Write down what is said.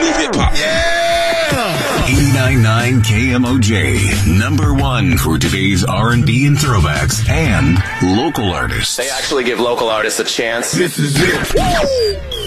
new hip hop. Yeah! 89.9 KMOJ, number one for today's R&B and throwbacks and local artists. They actually give local artists a chance. This is it.